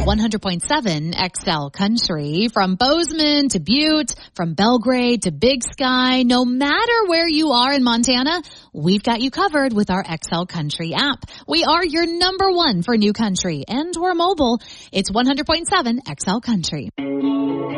100.7 XL Country. From Bozeman to Butte, from Belgrade to Big Sky, no matter where you are in Montana, we've got you covered with our XL Country app. We are your number one for new country, and we're mobile. It's 100.7 XL Country.